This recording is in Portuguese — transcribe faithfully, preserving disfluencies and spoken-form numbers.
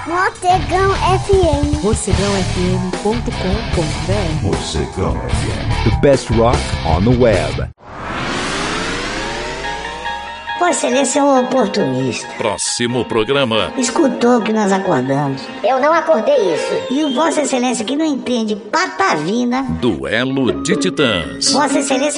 Morcegão F M. morcegão f m ponto com ponto b r. Morcegão F M. The best rock on the web. Vossa Excelência é um oportunista. Próximo programa. Escutou que nós acordamos. Eu não acordei isso. E o Vossa Excelência que não entende patavina. Duelo de Titãs. Vossa Excelência